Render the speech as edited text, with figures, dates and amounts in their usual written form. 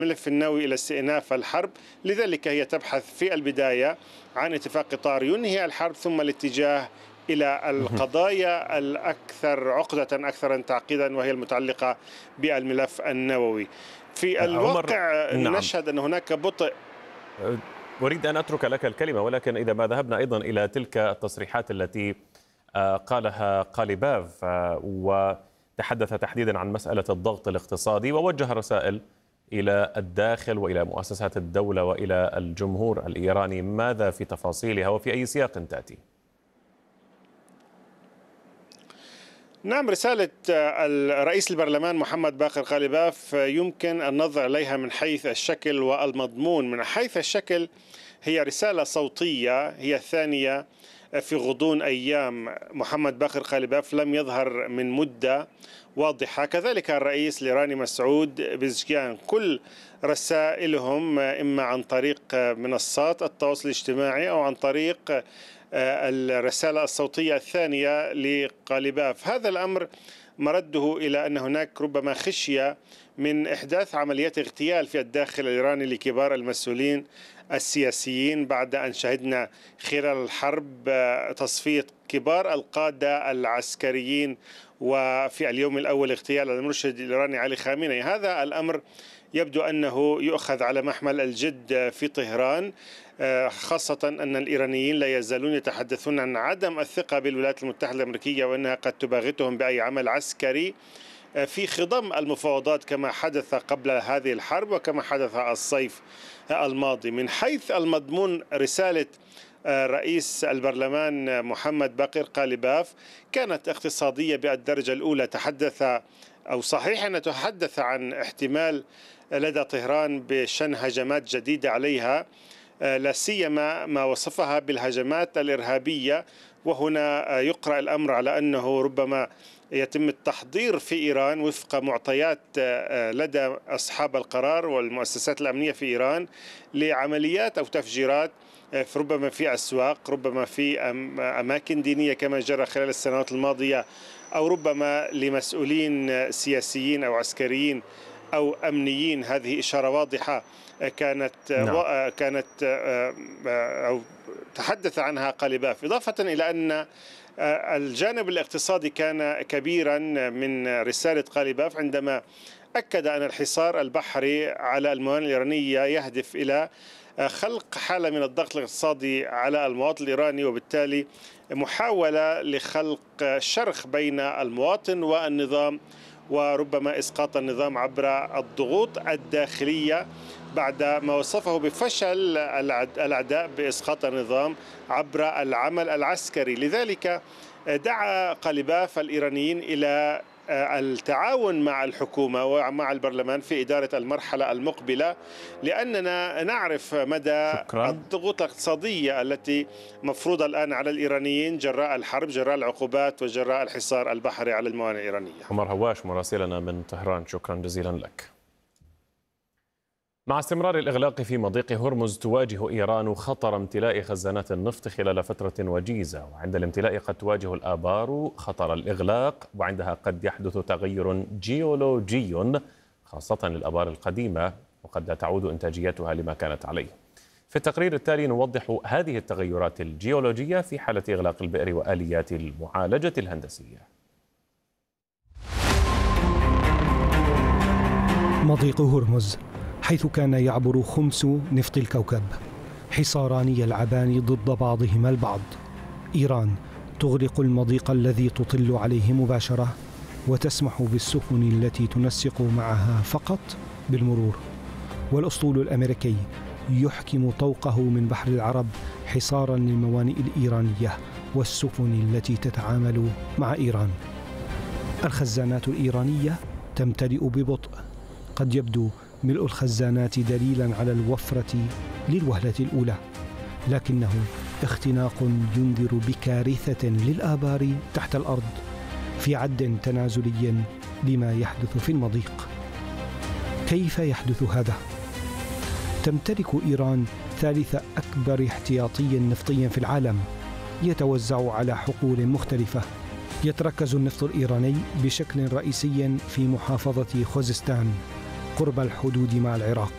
الملف النووي إلى استئناف الحرب. لذلك هي تبحث في البداية عن اتفاق إطار ينهي الحرب، ثم الاتجاه إلى القضايا الأكثر عقدة أكثر تعقيدا، وهي المتعلقة بالملف النووي. في الواقع نعم. نشهد أن هناك بطء. أريد أن أترك لك الكلمة، ولكن إذا ما ذهبنا أيضا إلى تلك التصريحات التي قالها قاليباف وتحدث تحديدا عن مسألة الضغط الاقتصادي ووجه رسائل إلى الداخل وإلى مؤسسات الدولة وإلى الجمهور الإيراني، ماذا في تفاصيلها وفي أي سياق تأتي؟ نعم، رسالة الرئيس البرلمان محمد باقر قاليباف يمكن النظر إليها من حيث الشكل والمضمون. من حيث الشكل هي رسالة صوتية، هي الثانية في غضون أيام. محمد باقر قاليباف لم يظهر من مدة واضحة، كذلك الرئيس الإيراني مسعود بيزشكيان. كل رسائلهم إما عن طريق منصات التواصل الاجتماعي أو عن طريق الرسالة الصوتية الثانية لقاليباف. هذا الأمر مرده إلى أن هناك ربما خشية من إحداث عمليات اغتيال في الداخل الإيراني لكبار المسؤولين السياسيين، بعد أن شهدنا خلال الحرب تصفية كبار القادة العسكريين، وفي اليوم الأول اغتيال المرشد الإيراني علي خامنئي. هذا الأمر يبدو أنه يؤخذ على محمل الجد في طهران، خاصة أن الإيرانيين لا يزالون يتحدثون عن عدم الثقة بالولايات المتحدة الأمريكية، وأنها قد تباغتهم بأي عمل عسكري في خضم المفاوضات كما حدث قبل هذه الحرب وكما حدث الصيف الماضي. من حيث المضمون، رسالة رئيس البرلمان محمد باقر قاليباف كانت اقتصادية بالدرجة الأولى. تحدث أو صحيح أن تحدث عن احتمال لدى طهران بشن هجمات جديدة عليها، لا سيما ما وصفها بالهجمات الإرهابية. وهنا يقرأ الأمر على أنه ربما يتم التحضير في إيران وفق معطيات لدى أصحاب القرار والمؤسسات الأمنية في إيران لعمليات أو تفجيرات، ربما في أسواق، ربما في أماكن دينية كما جرى خلال السنوات الماضية، أو ربما لمسؤولين سياسيين أو عسكريين أو أمنيين. هذه إشارة واضحة كانت أو تحدث عنها قاليباف، إضافة إلى أن الجانب الاقتصادي كان كبيرا من رسالة قاليباف عندما أكد أن الحصار البحري على الموانئ الإيرانية يهدف إلى خلق حالة من الضغط الاقتصادي على المواطن الإيراني، وبالتالي محاولة لخلق شرخ بين المواطن والنظام، وربما إسقاط النظام عبر الضغوط الداخلية بعد ما وصفه بفشل الأعداء بإسقاط النظام عبر العمل العسكري. لذلك دعا قاليباف الإيرانيين إلى التعاون مع الحكومة ومع البرلمان في إدارة المرحلة المقبلة، لأننا نعرف مدى الضغوط الاقتصادية التي مفروضة الآن على الإيرانيين جراء الحرب، جراء العقوبات، وجراء الحصار البحري على الموانئ الإيرانية. عمر هواش مراسلنا من طهران، شكرا جزيلا لك. مع استمرار الإغلاق في مضيق هرمز، تواجه إيران خطر امتلاء خزانات النفط خلال فترة وجيزة، وعند الامتلاء قد تواجه الآبار خطر الإغلاق، وعندها قد يحدث تغير جيولوجي خاصة للآبار القديمة، وقد لا تعود إنتاجيتها لما كانت عليه. في التقرير التالي نوضح هذه التغيرات الجيولوجية في حالة إغلاق البئر وآليات المعالجة الهندسية. مضيق هرمز، حيث كان يعبر خمس نفط الكوكب، حصاران يلعبان ضد بعضهما البعض. إيران تغلق المضيق الذي تطل عليه مباشرة، وتسمح بالسفن التي تنسق معها فقط بالمرور. والأسطول الأمريكي يحكم طوقه من بحر العرب حصارا للموانئ الإيرانية والسفن التي تتعامل مع إيران. الخزانات الإيرانية تمتلئ ببطء، قد يبدو ملء الخزانات دليلا على الوفرة للوهلة الأولى، لكنه اختناق ينذر بكارثة للآبار تحت الأرض في عد تنازلي لما يحدث في المضيق. كيف يحدث هذا؟ تمتلك إيران ثالث أكبر احتياطي نفطي في العالم، يتوزع على حقول مختلفة. يتركز النفط الإيراني بشكل رئيسي في محافظة خوزستان قرب الحدود مع العراق،